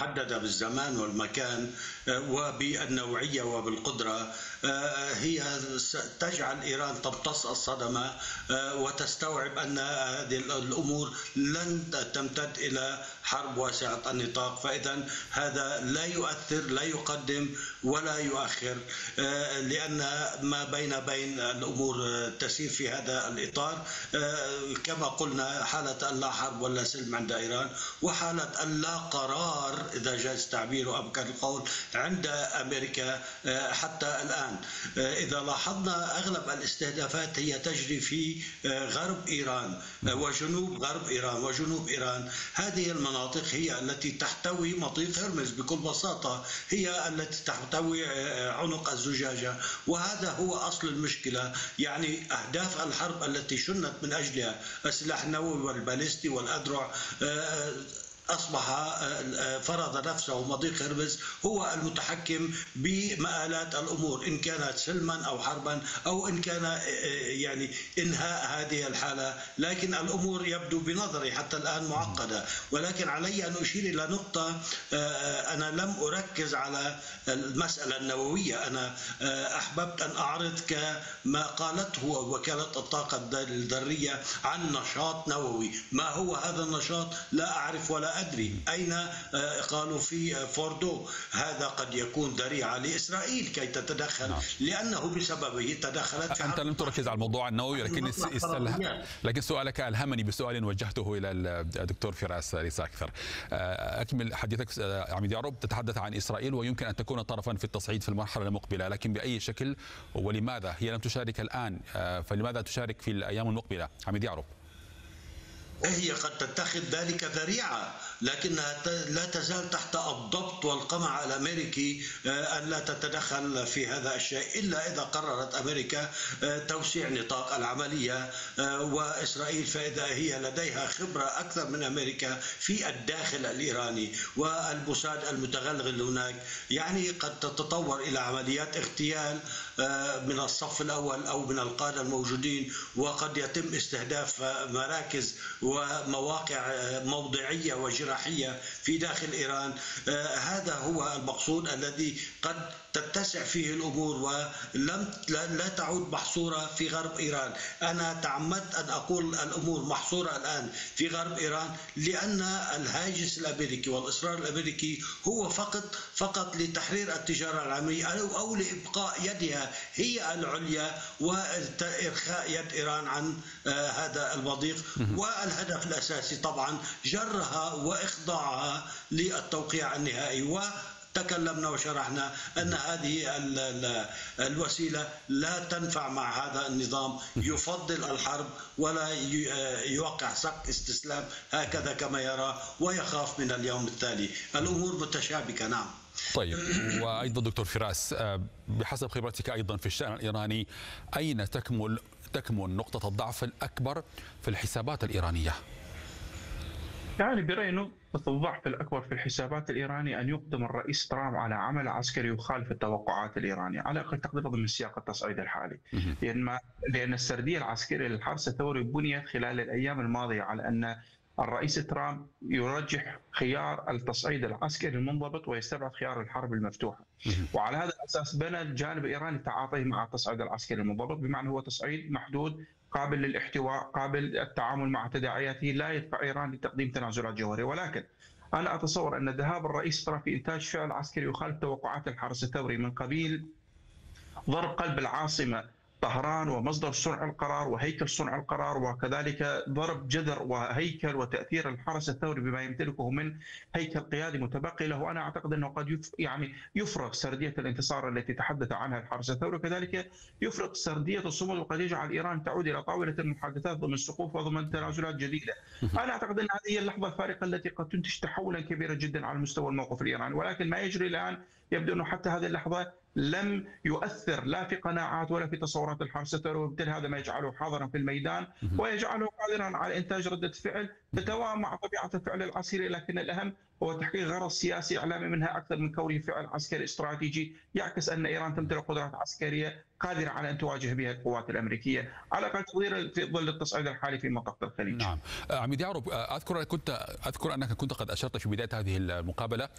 محددة بالزمان والمكان وبالنوعية وبالقدرة، هي تجعل إيران تمتص الصدمة وتستوعب أن هذه الأمور لن تمتد إلى حرب واسعة النطاق. فإذا هذا لا يؤثر، لا يقدم ولا يؤخر، لأن ما بين الأمور تسير في هذا الإطار. كما قلنا، حالة اللا حرب ولا سلم عند إيران، وحالة اللا قرار إذا جاز تعبيره أمكن القول عند أمريكا حتى الآن. إذا لاحظنا أغلب الاستهدافات هي تجري في غرب إيران وجنوب غرب إيران وجنوب إيران. هذه المناطق هي التي تحتوي مضيق هرمز بكل بساطة، هي التي تحتوي عنق الزجاجة، وهذا هو أصل المشكلة. يعني أهداف الحرب التي شنت من أجلها السلاح النووي والباليستي والأذرع أصبح فرض نفسه مضيق هرمز هو المتحكم بمآلات الأمور، إن كانت سلما أو حربا أو إن كان يعني إنهاء هذه الحالة. لكن الأمور يبدو بنظري حتى الآن معقدة، ولكن علي أن أشير إلى نقطة. أنا لم أركز على المسألة النووية، أنا أحببت أن أعرض كما قالته وكالة الطاقة الذرية عن نشاط نووي. ما هو هذا النشاط؟ لا أعرف ولا أدري. أين؟ قالوا في فوردو. هذا قد يكون ذريعة لإسرائيل كي تتدخل، لأنه بسببه تدخلت في أنت لم تركز على الموضوع النووي، لكن سؤالك ألهمني بسؤال وجهته إلى الدكتور فراس ريساكفر. أكمل حديثك عميد يعرب. تتحدث عن إسرائيل ويمكن أن تكون طرفا في التصعيد في المرحلة المقبلة، لكن بأي شكل ولماذا؟ هي لم تشارك الآن، فلماذا تشارك في الأيام المقبلة؟ عميد يعرب. هي قد تتخذ ذلك ذريعة، لكنها لا تزال تحت الضبط والقمع الأمريكي أن لا تتدخل في هذا الشيء إلا إذا قررت أمريكا توسيع نطاق العملية. وإسرائيل فإذا هي لديها خبرة أكثر من أمريكا في الداخل الإيراني والموساد المتغلغل هناك، يعني قد تتطور إلى عمليات اغتيال من الصف الأول أو من القادة الموجودين، وقد يتم استهداف مراكز ومواقع موضعية وجراحية في داخل إيران. هذا هو المقصود الذي قد تتسع فيه الأمور لا تعود محصورة في غرب إيران. أنا تعمدت أن أقول الأمور محصورة الآن في غرب إيران لأن الهاجس الأمريكي والإصرار الأمريكي هو فقط لتحرير التجارة العالمية أو لإبقاء يدها هي العليا وإرخاء يد إيران عن هذا المضيق. والهدف الأساسي طبعا جرها وإخضاعها للتوقيع النهائي. تكلمنا وشرحنا أن هذه الوسيلة لا تنفع مع هذا النظام، يفضل الحرب ولا يوقع سق استسلام هكذا كما يرى ويخاف من اليوم التالي. الأمور متشابكة. نعم. طيب، وأيضا دكتور فراس، بحسب خبرتك أيضا في الشأن الإيراني، أين تكمن نقطة الضعف الأكبر في الحسابات الإيرانية؟ يعني برأيي نقطة الضعف الأكبر في الحسابات الإيرانية أن يقدم الرئيس ترامب على عمل عسكري يخالف التوقعات الإيرانية على أقل تقدير ضمن سياق التصعيد الحالي، لأن السردية العسكرية للحرس الثوري بنيت خلال الأيام الماضية على أن الرئيس ترامب يرجح خيار التصعيد العسكري المنضبط ويستبعد خيار الحرب المفتوحة. وعلى هذا الأساس بنى الجانب الإيراني تعاطيه مع التصعيد العسكري المنضبط، بمعنى هو تصعيد محدود قابل للاحتواء، قابل للتعامل مع تداعياته، لا يدفع إيران لتقديم تنازلات جوهرية. ولكن أنا أتصور أن ذهاب الرئيس ترامب في إنتاج فعل عسكري يخالف توقعات الحرس الثوري من قبيل ضرب قلب العاصمة طهران ومصدر صنع القرار وهيكل صنع القرار، وكذلك ضرب جذر وهيكل وتأثير الحرس الثوري بما يمتلكه من هيكل قيادي متبقي له. وأنا أعتقد أنه قد يفرغ سردية الانتصار التي تحدث عنها الحرس الثوري، وكذلك يفرغ سردية الصمود، وقد يجعل إيران تعود إلى طاولة المحادثات ضمن السقوف وضمن تنازلات جديدة. أنا أعتقد أن هذه هي اللحظة الفارقة التي قد تنتج تحولا كبيرا جدا على مستوى الموقف الإيراني. ولكن ما يجري الآن يبدو أنه حتى هذه اللحظة لم يؤثر لا في قناعات ولا في تصورات الحرس الثوري، وبالتالي هذا ما يجعله حاضرا في الميدان ويجعله قادرا على إنتاج ردة فعل تتوائم مع طبيعة الفعل العسكري. لكن الأهم هو تحقيق غرض سياسي إعلامي منها أكثر من كونه فعل عسكري استراتيجي يعكس أن إيران تمتلك قدرات عسكرية قادرة على أن تواجه بها القوات الأمريكية على أقل تقدير في ظل التصعيد الحالي في منطقة الخليج. نعم. عميد يعرب، أذكر أنك كنت قد أشرت في بداية هذه المقابلة